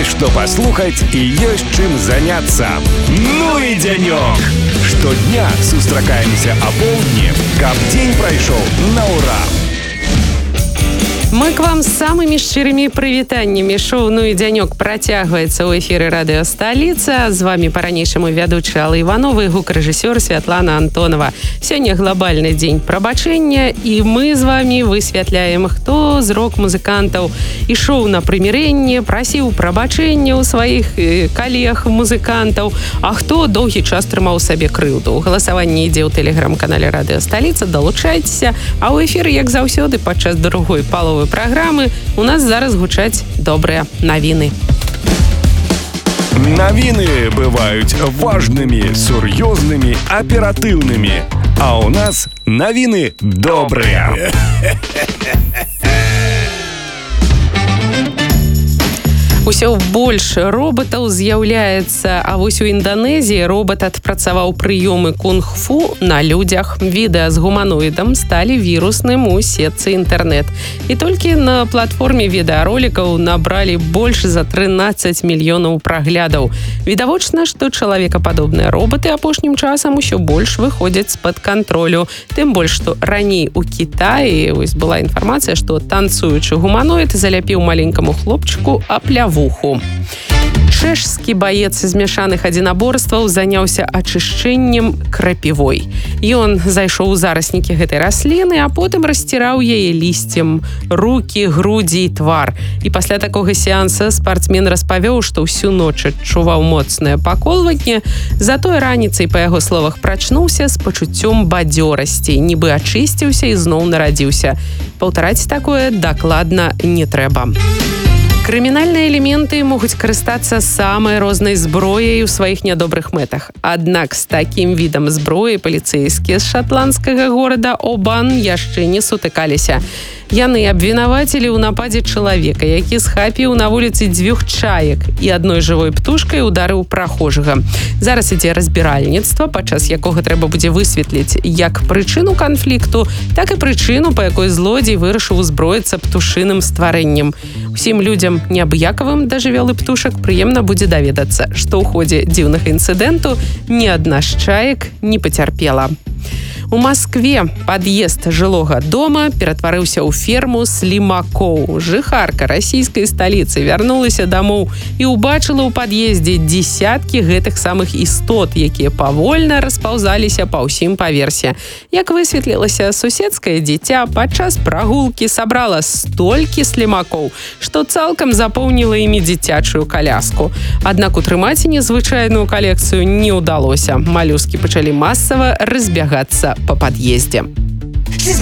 Ёсць што паслухаць і ёсць чым заняцца. Ну і дзянёк! Штодня сустракаемся апоўдні, каб дзень прайшоў на ура! Мы к вам с самыми шчырымі прывітаннямі. Шоу «Ну і дзянёк» працягваецца ў эфіры радыё «Сталіца». З вами па-ранейшаму вядучы Алла Іванова і гукарэжысёр Святлана Антонова. Сёння глобальны дзень прабачэння, і мы з вами высвятляем, хто з рок-музыкантаў ішоў на прымірэнне, прасіў прабачэння ў сваіх калег-музыкантаў, а хто доўгі час трымаў сабе крыўду. Галасаванне ідзе ў тэлеграм-канале радыё «Сталіца». Далучайцеся. А ў эфіры, як заўсёды, падчас другой паловы программы у нас зараз гучаць добрыя навіны. Навіны бываюць важнымі, сур'ёзнымі, аператыўнымі. А ў нас навіны добрыя. Усё больш роботаў з'яўляецца, а вось у Інданезіі робот адпрацаваў прыёмы кунг-фу на людзях. Відэа з гуманоідам сталі вірусным у сетцы інтэрнэт. І толькі на платформе відэаролікаў набралі больш за 13 мільёнаў праглядаў. Відавочна, што чалавекападобныя роботы апошнім часам усё больш выходзяць з-пад кантролю. Тым больш, што раней у Кітаі была інфармацыя, што танцуючы гуманоід заляпіў маленькаму хлопчыку аплявуху. Чэшскі баец змяшаных адзінаборстваў заняўся ачышчэннем крапівой. Ён зайшоў у зараснікі гэтай расліны, а потым расціраў яе лісцем рукі, грудзі і твар. І пасля такога сеанса спартсмен распавёў, што ўсю ноч адчуваў моцнае паколванне, затое раніцай, па яго словах, прачнуўся з пачуццём бадзёрасці, нібы ачысціўся і зноў нарадзіўся. Паўтараць такое дакладна не трэба. Крымінальныя элементы могуць карыстацца самай рознай зброяй у сваіх нядобрых мэтах. Аднак з такім відам зброі паліцэйскія з шатландскага горада Обан яшчэ не сутыкаліся. Яны абвінавацілі ў нападзе чалавека, які схапіў на вуліцы 2 чаек і адной жывой птушкай ударыў прахожага. Зараз ідзе разбіральніцтва, падчас якога трэба будзе высветліць як прычыну канфлікту, так і прычыну, па якой злодзей вырашыў узброіцца птушыным стварэннем. Усім людзям неабыякавым да жывёл і птушак прыемна будзе даведацца, што ў ходзе дзіўнага інцыдэнту ні адна з чаек не пацярпела. У Маскве пад'езд жылога дома ператварыўся ў ферму слімакоў. Жыхарка расійскай сталіцы вярнулася дамоў і ўбачыла ў пад'ездзе дзесяткі гэтых самых істот, якія павольна распаўзаліся па ўсім паверсе. Як высветлілася, суседскае дзіця падчас прагулкі сабрала столькі слімакоў, што цалкам запоўніла імі дзіцячую каляску. Аднак утрымаць незвычайную калекцыю не ўдалося. Малюскі пачалі масава разбягацца па пад'ездзе.